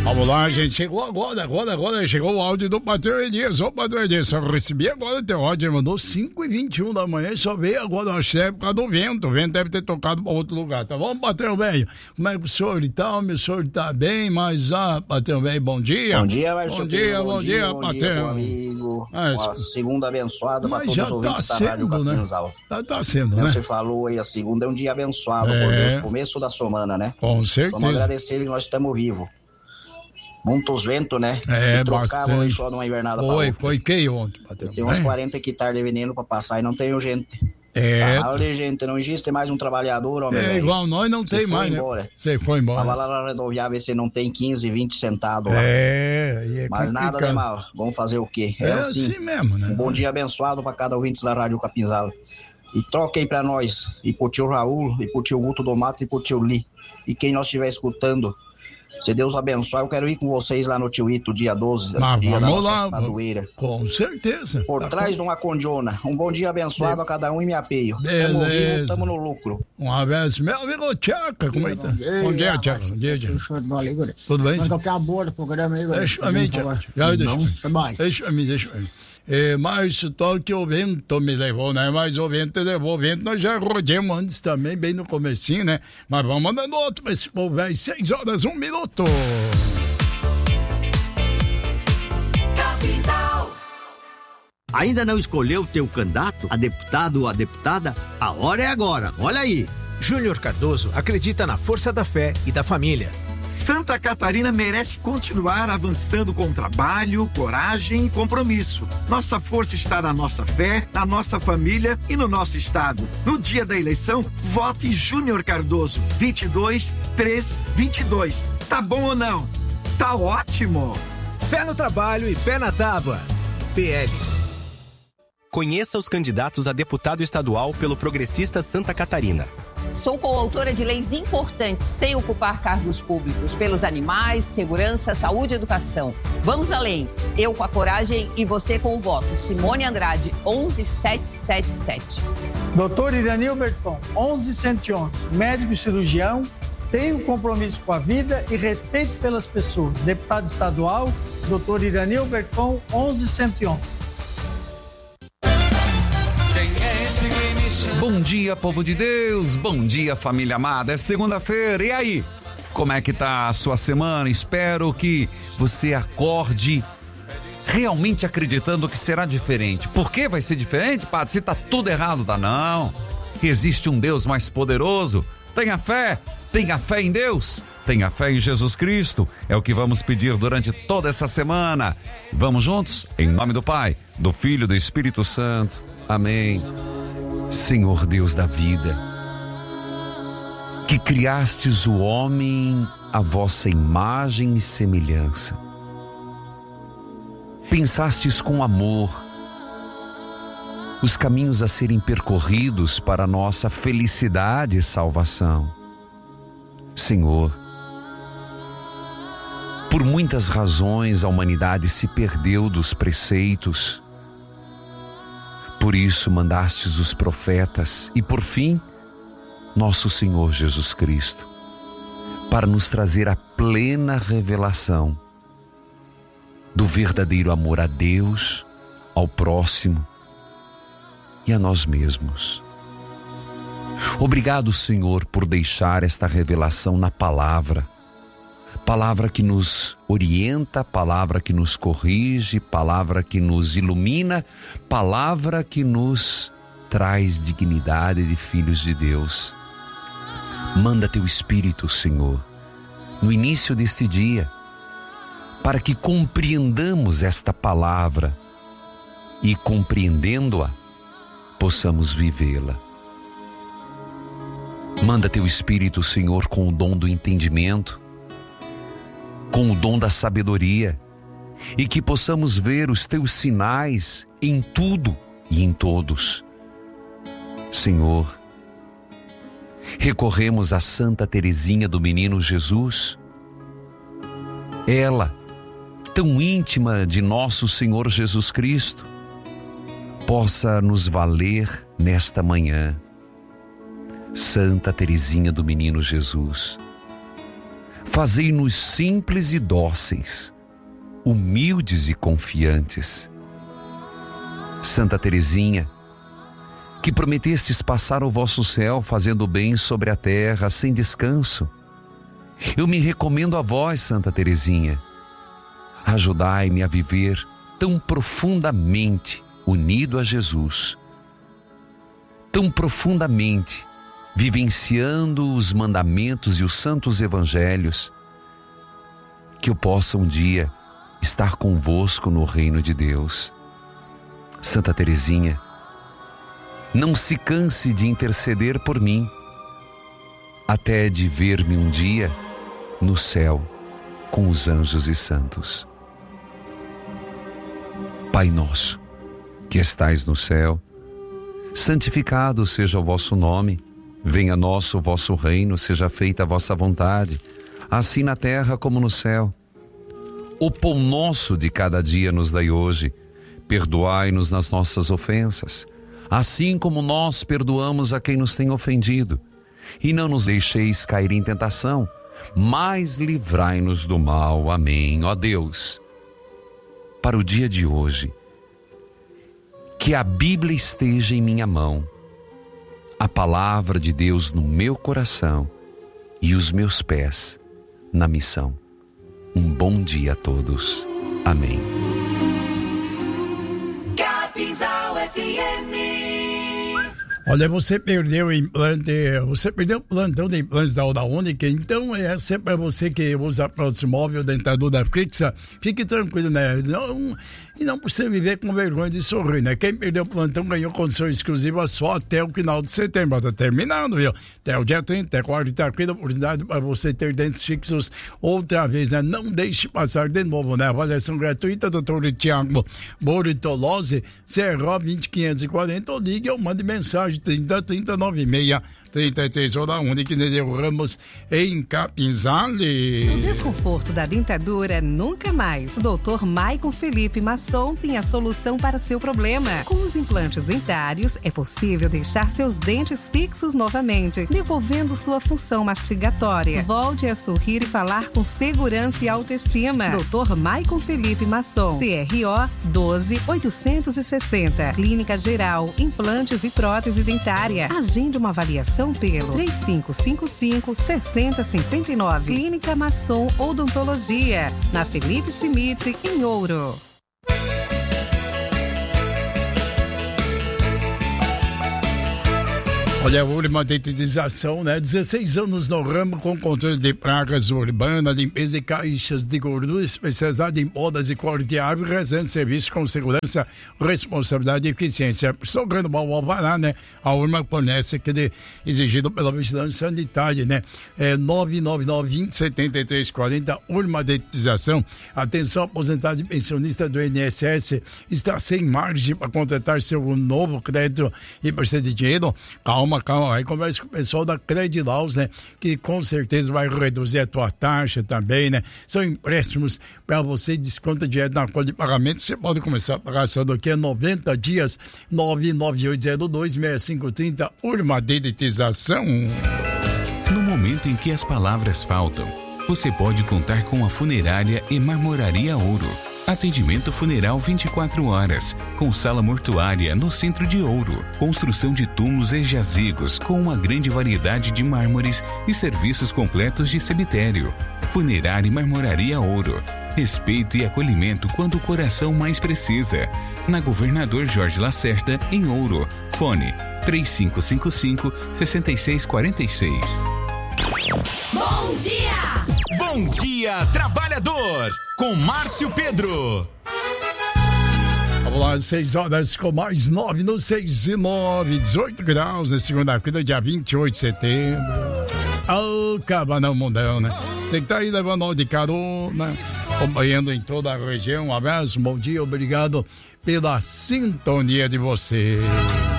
Vamos lá, gente, chegou agora chegou o áudio do Patrão Elias. Ô, Patrão Elias, só recebi agora o teu áudio, ele mandou 5h21 da manhã, só veio agora, acho que é por causa do vento. O vento deve ter tocado para outro lugar, tá bom, Patrão Velho? Como é que o senhor tá? O senhor tá bem, mas, Patrão Velho, bom dia. Bom dia, Marcelo. Bom dia, Patrão. Bom dia, meu amigo. Uma segunda abençoada para todos os ouvintes da Rádio Capinzal. Tá sendo, né? Você falou aí, a segunda é um dia abençoado por Deus, começo da semana, né? Com certeza. Vamos agradecer que nós estamos vivos. Muitos ventos, né? Bastante. Só numa invernada pra outra. Foi que ontem, Patrão? Tem uns 40 hectares de veneno pra passar e não tem gente. Gente, não existe mais um trabalhador, homem. Igual nós não tem mais, né? Você foi embora. Tava lá na rodoviária, ver se não tem 15, 20 sentados lá. Mas nada de mal. Vamos fazer o quê? É assim mesmo, né? Um bom dia abençoado pra cada ouvinte da Rádio Capinzal. E troca aí pra nós, e pro tio Raul, e pro tio Guto do Mato, e pro tio Li. E quem nós estiver escutando, se Deus abençoar, eu quero ir com vocês lá no Tio Ito, dia 12, dia da nossa padroeira. Com certeza. Por trás de uma condiona. Um bom dia abençoado a cada um e me apeio. Tamo vivo, tamo no lucro. Um abraço. Meu amigo Tchaca, como é que tá? Bom dia, Tchaca. Bom dia, Tchaca. Tudo bem? Vai tocar a boa do programa aí, Deixa a mim, Tchaca. Deixa a mim. Mas só que o vento me levou, né? Mas o vento levou o vento, nós já rodemos antes também, bem no comecinho, né? Mas vamos mandando outro pra esse povo, velho. 6h01. Ainda não escolheu o teu candidato, a deputado ou a deputada? A hora é agora, olha aí. Júnior Cardoso acredita na força da fé e da família. Santa Catarina merece continuar avançando com trabalho, coragem e compromisso. Nossa força está na nossa fé, na nossa família e no nosso estado. No dia da eleição, vote Júnior Cardoso, 22-3-22. Tá bom ou não? Tá ótimo! Fé no trabalho e pé na tábua. PL. Conheça os candidatos a deputado estadual pelo Progressista Santa Catarina. Sou coautora de leis importantes sem ocupar cargos públicos, pelos animais, segurança, saúde e educação. Vamos além. Eu com a coragem e você com o voto. Simone Andrade, 11777. Doutor Iranil Berton, 11111. Médico e cirurgião, tenho compromisso com a vida e respeito pelas pessoas. Deputado estadual, doutor Iranil Berton, 11111. Bom dia, povo de Deus, bom dia, família amada, é segunda-feira, e aí? Como é que tá a sua semana? Espero que você acorde realmente acreditando que será diferente. Por que vai ser diferente, padre? Se tá tudo errado, tá não. Existe um Deus mais poderoso, tenha fé em Deus, tenha fé em Jesus Cristo, é o que vamos pedir durante toda essa semana. Vamos juntos? Em nome do Pai, do Filho e do Espírito Santo, amém. Senhor Deus da vida, que criastes o homem à vossa imagem e semelhança, pensastes com amor os caminhos a serem percorridos para a nossa felicidade e salvação. Senhor, por muitas razões a humanidade se perdeu dos preceitos. Por isso mandastes os profetas e, por fim, nosso Senhor Jesus Cristo, para nos trazer a plena revelação do verdadeiro amor a Deus, ao próximo e a nós mesmos. Obrigado, Senhor, por deixar esta revelação na palavra que nos orienta, palavra que nos corrige, palavra que nos ilumina, palavra que nos traz dignidade de filhos de Deus. Manda teu Espírito, Senhor, no início deste dia, para que compreendamos esta palavra e, compreendendo-a, possamos vivê-la. Manda teu Espírito, Senhor, com o dom do entendimento, com o dom da sabedoria, e que possamos ver os teus sinais em tudo e em todos. Senhor, recorremos a Santa Teresinha do Menino Jesus, ela, tão íntima de nosso Senhor Jesus Cristo, possa nos valer nesta manhã. Santa Teresinha do Menino Jesus, Fazei-nos simples e dóceis, humildes e confiantes. Santa Teresinha, que prometestes passar o vosso céu fazendo bem sobre a terra sem descanso, eu me recomendo a vós, Santa Teresinha. Ajudai-me a viver tão profundamente unido a Jesus, tão profundamente vivenciando os mandamentos e os santos evangelhos, que eu possa um dia estar convosco no reino de Deus. Santa Teresinha, não se canse de interceder por mim, até de ver-me um dia no céu com os anjos e santos. Pai nosso, que estais no céu, santificado seja o vosso nome. Venha a nós o vosso reino, seja feita a vossa vontade, assim na terra como no céu. O pão nosso de cada dia nos dai hoje. Perdoai-nos nas nossas ofensas, assim como nós perdoamos a quem nos tem ofendido. E não nos deixeis cair em tentação, mas livrai-nos do mal. Amém. Ó Deus, para o dia de hoje, que a Bíblia esteja em minha mão, a palavra de Deus no meu coração e os meus pés na missão. Um bom dia a todos. Amém. Capinzal FM. Olha, você perdeu o plantão de implantes da Oral Única, então essa é para você que usa prótese móvel, dentadura fixa, fique tranquilo, né? Não precisa viver com vergonha de sorrir, né? Quem perdeu o plantão ganhou condição exclusiva só até o final de setembro, tá terminando, viu? Até o dia 30, até quarta-feira, oportunidade para você ter dentes fixos outra vez, né? Não deixe passar de novo, né? Avaliação gratuita, doutor Tiago Bortolozzi, CRO 20540, ou ligue ou mande mensagem 3096 33 Oral Única, Nereu Ramos, em Capinzale. O desconforto da dentadura nunca mais. O Dr. Maicon Felipe Masson tem a solução para o seu problema. Com os implantes dentários, é possível deixar seus dentes fixos novamente, devolvendo sua função mastigatória. Volte a sorrir e falar com segurança e autoestima. Dr. Maicon Felipe Masson, CRO 12860. Clínica Geral, implantes e prótese dentária. Agende uma avaliação pelo 3555-6059. Clínica Masson Odontologia, na Felipe Schmidt, em Ouro. Olha, a Urma Detetização, né? 16 anos no ramo com controle de pragas urbanas, limpeza de caixas de gordura, especializada em podas e corte de árvore, realizando serviço com segurança, responsabilidade e eficiência. Sobrando mal alvará, né? A Urma fornece aquele exigido pela vigilância sanitária, né? 999-20-7340, Urma Detetização. Atenção, aposentado e pensionista do INSS está sem margem para contratar seu novo crédito e precisa de dinheiro. Calma, aí conversa com o pessoal da Credilaus, né? Que com certeza vai reduzir a tua taxa também, né? São empréstimos para você, desconta direto na conta de pagamento. Você pode começar a pagar só daqui a 90 dias, 99802-6530, Urma Dedetização. No momento em que as palavras faltam, você pode contar com a Funerária e Marmoraria Ouro. Atendimento funeral 24 horas, com sala mortuária no centro de Ouro, construção de túmulos e jazigos com uma grande variedade de mármores e serviços completos de cemitério. Funerária e Marmoraria Ouro. Respeito e acolhimento quando o coração mais precisa. Na Governador Jorge Lacerda, em Ouro. Fone 3555-6646. Bom dia! Bom dia, trabalhador! Com Márcio Pedro. Vamos lá, 6 horas com mais 9 no 6 e 9, 18 graus na segunda-feira, dia 28 de setembro. Ô, Cabanão Mundão, né? Você que tá aí levando ó de carona, acompanhando em toda a região. Um abraço, bom dia, obrigado pela sintonia de você.